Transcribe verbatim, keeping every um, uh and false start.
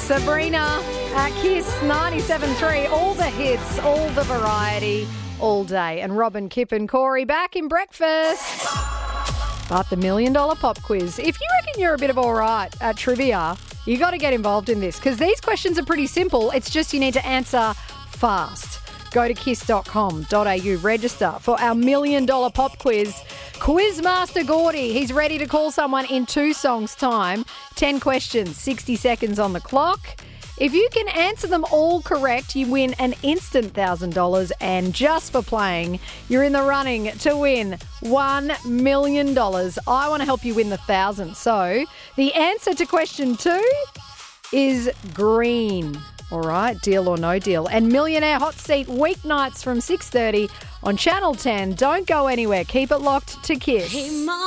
Sabrina at Kiss ninety-seven point three. All the hits, all the variety, all day. And Robin, Kip and Corey back in breakfast. But the Million Dollar Pop Quiz. If you reckon you're a bit of all right at trivia, you got to get involved in this because these questions are pretty simple. It's just you need to answer fast. Go to kiss dot com dot a u, register for our Million Dollar Pop Quiz. Quizmaster Gordy, he's ready to call someone in two songs' time. ten questions, sixty seconds on the clock. If you can answer them all correct, you win an instant one thousand dollars. And just for playing, you're in the running to win one million dollars. I want to help you win the one thousand dollars. So the answer to question two is green. All right, deal or no deal. And Millionaire Hot Seat weeknights from six thirty on Channel ten. Don't go anywhere. Keep it locked to Kiss. Hey, Mom.